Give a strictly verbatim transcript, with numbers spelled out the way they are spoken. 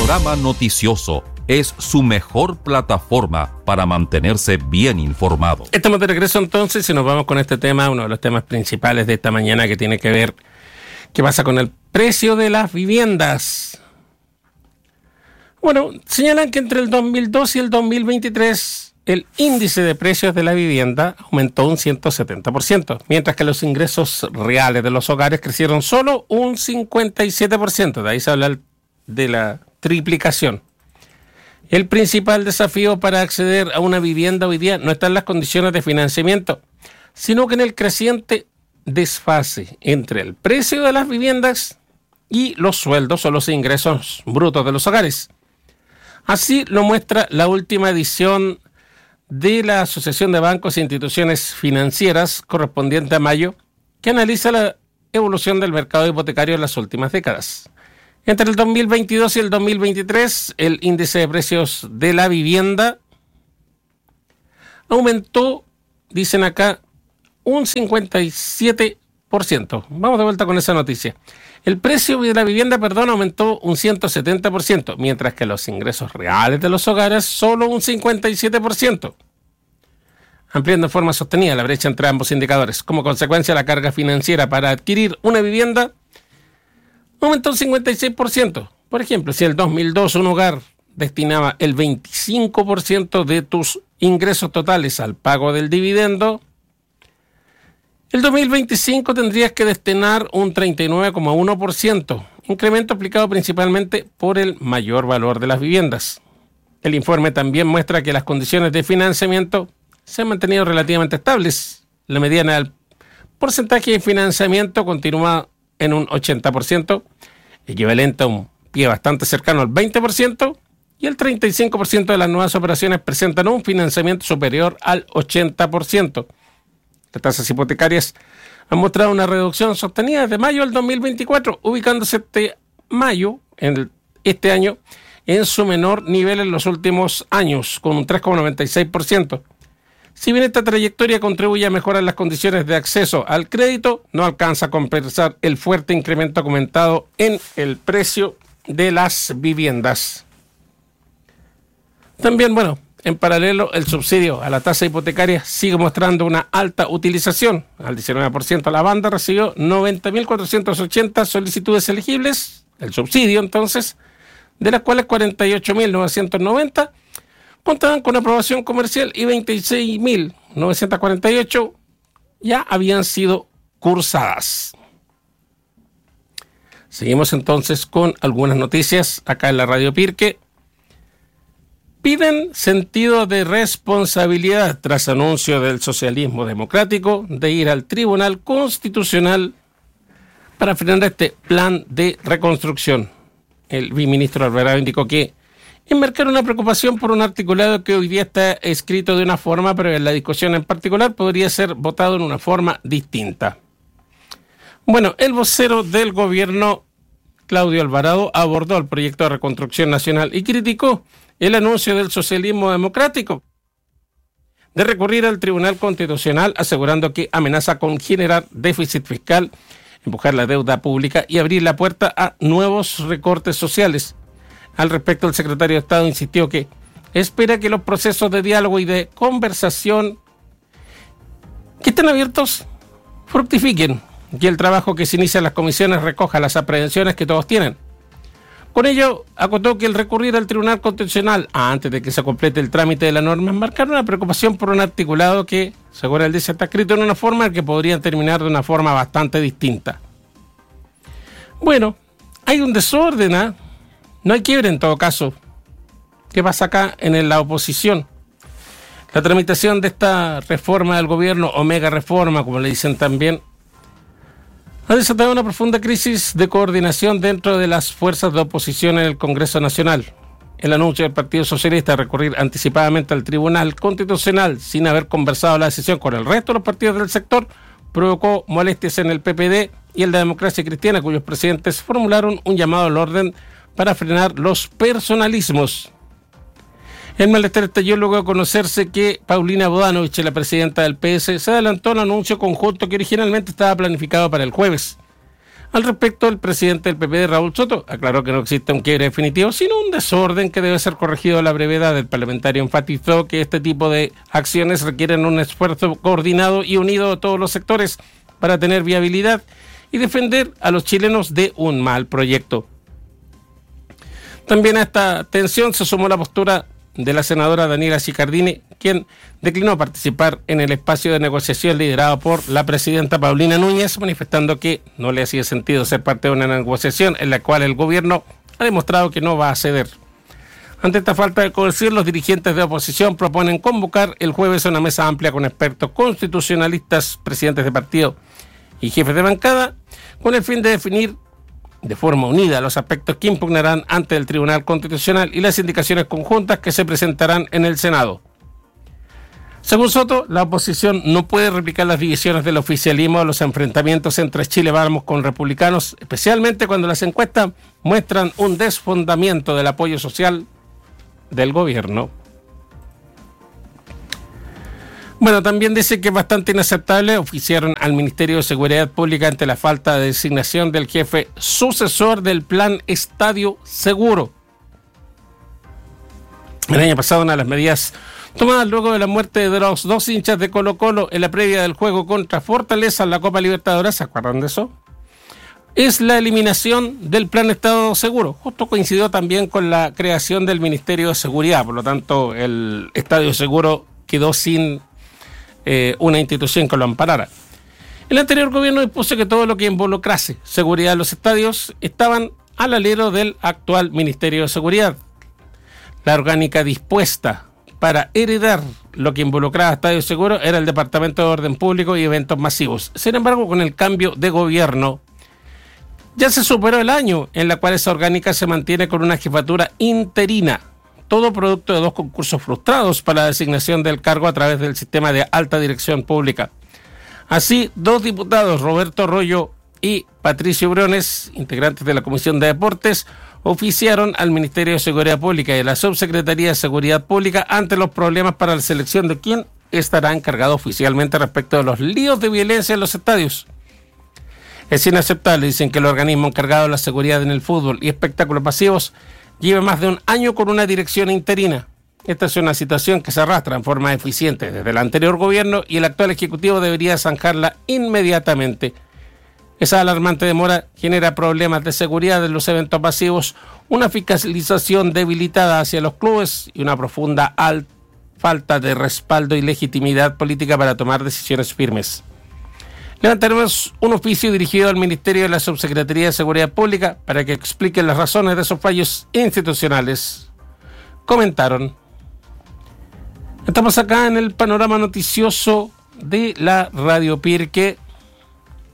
Panorama Noticioso es su mejor plataforma para mantenerse bien informado. Estamos de regreso entonces y nos vamos con este tema, uno de los temas principales de esta mañana, que tiene que ver qué pasa con el precio de las viviendas. Bueno, señalan que entre el dos mil dos y el dos mil veintitrés el índice de precios de la vivienda aumentó un ciento setenta por ciento, mientras que los ingresos reales de los hogares crecieron solo un cincuenta y siete por ciento. De ahí se habla de la triplicación. El principal desafío para acceder a una vivienda hoy día no está en las condiciones de financiamiento, sino que en el creciente desfase entre el precio de las viviendas y los sueldos o los ingresos brutos de los hogares. Así lo muestra la última edición de la Asociación de Bancos e Instituciones Financieras, correspondiente a mayo, que analiza la evolución del mercado hipotecario en las últimas décadas. Entre el dos mil veintidós y el dos mil veintitrés, el índice de precios de la vivienda aumentó, dicen acá, un cincuenta y siete por ciento. Vamos de vuelta con esa noticia. El precio de la vivienda, perdón, aumentó un ciento setenta por ciento, mientras que los ingresos reales de los hogares solo un cincuenta y siete por ciento, ampliando en forma sostenida la brecha entre ambos indicadores. Como consecuencia, la carga financiera para adquirir una vivienda aumentó un cincuenta y seis por ciento. Por ejemplo, si en el dos mil dos un hogar destinaba el veinticinco por ciento de tus ingresos totales al pago del dividendo, el dos mil veinticinco tendrías que destinar un treinta y nueve coma uno por ciento, incremento aplicado principalmente por el mayor valor de las viviendas. El informe también muestra que las condiciones de financiamiento se han mantenido relativamente estables. La mediana del porcentaje de financiamiento continúa en un ochenta por ciento, equivalente a un pie bastante cercano al veinte por ciento, y el treinta y cinco por ciento de las nuevas operaciones presentan un financiamiento superior al ochenta por ciento. Las tasas hipotecarias han mostrado una reducción sostenida desde mayo del dos mil veinticuatro, ubicándose este mayo, en el, este año, en su menor nivel en los últimos años, con un tres coma noventa y seis por ciento. Si bien esta trayectoria contribuye a mejorar las condiciones de acceso al crédito, no alcanza a compensar el fuerte incremento comentado en el precio de las viviendas. También, bueno, en paralelo, el subsidio a la tasa hipotecaria sigue mostrando una alta utilización. Al diecinueve por ciento, la banda recibió noventa mil cuatrocientas ochenta solicitudes elegibles, el subsidio entonces, de las cuales cuarenta y ocho mil novecientos noventa contaban con aprobación comercial y veintiséis mil novecientos cuarenta y ocho ya habían sido cursadas. Seguimos entonces con algunas noticias acá en la Radio Pirque. Piden sentido de responsabilidad tras anuncio del socialismo democrático de ir al Tribunal Constitucional para frenar este plan de reconstrucción. El viceministro Alvarado indicó que enmarcar una preocupación por un articulado que hoy día está escrito de una forma, pero en la discusión en particular podría ser votado en una forma distinta. Bueno, el vocero del gobierno, Claudio Alvarado, abordó el proyecto de reconstrucción nacional y criticó el anuncio del socialismo democrático de recurrir al Tribunal Constitucional, asegurando que amenaza con generar déficit fiscal, empujar la deuda pública y abrir la puerta a nuevos recortes sociales. Al respecto, el secretario de Estado insistió que espera que los procesos de diálogo y de conversación que estén abiertos fructifiquen y el trabajo que se inicia en las comisiones recoja las aprehensiones que todos tienen. Con ello, acotó que el recurrir al Tribunal Constitucional antes de que se complete el trámite de la norma marcar una preocupación por un articulado que, según él dice, está escrito en una forma que podría terminar de una forma bastante distinta. Bueno, hay un desorden, ¿eh? No hay quiebre en todo caso. ¿Qué pasa acá en la oposición? La tramitación de esta reforma del gobierno, o mega reforma, como le dicen también, ha desatado una profunda crisis de coordinación dentro de las fuerzas de oposición en el Congreso Nacional. El anuncio del Partido Socialista de recurrir anticipadamente al Tribunal Constitucional sin haber conversado la decisión con el resto de los partidos del sector provocó molestias en el P P D y en la Democracia Cristiana, cuyos presidentes formularon un llamado al orden para frenar los personalismos. El malestar estalló luego de conocerse que Paulina Bodanovich, la presidenta del P S, se adelantó al anuncio conjunto que originalmente estaba planificado para el jueves. Al respecto, el presidente del P P D, Raúl Soto, aclaró que no existe un quiebre definitivo, sino un desorden que debe ser corregido a la brevedad. El parlamentario enfatizó que este tipo de acciones requieren un esfuerzo coordinado y unido de todos los sectores para tener viabilidad y defender a los chilenos de un mal proyecto. También a esta tensión se sumó la postura de la senadora Daniela Sicardini, quien declinó participar en el espacio de negociación liderado por la presidenta Paulina Núñez, manifestando que no le hacía sentido ser parte de una negociación en la cual el gobierno ha demostrado que no va a ceder. Ante esta falta de cohesión, los dirigentes de oposición proponen convocar el jueves una mesa amplia con expertos constitucionalistas, presidentes de partido y jefes de bancada, con el fin de definir de forma unida los aspectos que impugnarán ante el Tribunal Constitucional y las indicaciones conjuntas que se presentarán en el Senado. Según Soto, la oposición no puede replicar las divisiones del oficialismo o los enfrentamientos entre Chile Vamos con republicanos, especialmente cuando las encuestas muestran un desfondamiento del apoyo social del gobierno. Bueno, también dice que es bastante inaceptable. Oficiaron al Ministerio de Seguridad Pública ante la falta de designación del jefe sucesor del plan Estadio Seguro. El año pasado, una de las medidas tomadas luego de la muerte de los dos hinchas de Colo-Colo en la previa del juego contra Fortaleza en la Copa Libertadores, ¿se acuerdan de eso? Es la eliminación del plan Estadio Seguro. Justo coincidió también con la creación del Ministerio de Seguridad, por lo tanto el Estadio Seguro quedó sin Eh, una institución que lo amparara. El anterior gobierno dispuso que todo lo que involucrase seguridad en los estadios estaban al alero del actual Ministerio de Seguridad. La orgánica dispuesta para heredar lo que involucraba estadios seguros era el Departamento de Orden Público y Eventos Masivos. Sin embargo, con el cambio de gobierno, ya se superó el año en la cual esa orgánica se mantiene con una jefatura interina. Todo producto de dos concursos frustrados para la designación del cargo a través del sistema de alta dirección pública. Así, dos diputados, Roberto Arroyo y Patricio Briones, integrantes de la Comisión de Deportes, oficiaron al Ministerio de Seguridad Pública y a la Subsecretaría de Seguridad Pública ante los problemas para la selección de quién estará encargado oficialmente respecto de los líos de violencia en los estadios. Es inaceptable, dicen, que el organismo encargado de la seguridad en el fútbol y espectáculos masivos lleva más de un año con una dirección interina. Esta es una situación que se arrastra en forma eficiente desde el anterior gobierno y el actual Ejecutivo debería zanjarla inmediatamente. Esa alarmante demora genera problemas de seguridad en los eventos masivos, una fiscalización debilitada hacia los clubes y una profunda al- falta de respaldo y legitimidad política para tomar decisiones firmes. Levantaremos un oficio dirigido al Ministerio de la Subsecretaría de Seguridad Pública para que expliquen las razones de esos fallos institucionales, comentaron. Estamos acá en el panorama noticioso de la Radio Pirque.